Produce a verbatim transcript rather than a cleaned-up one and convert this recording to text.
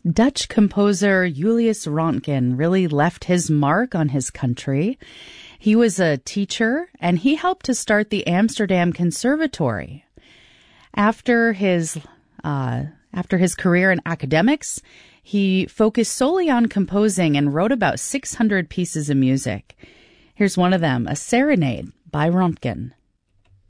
Dutch composer Julius Röntgen really left his mark on his country. He was a teacher, and he helped to start the Amsterdam Conservatory. After his uh, after his career in academics, he focused solely on composing and wrote about six hundred pieces of music. Here's one of them, a serenade by Röntgen.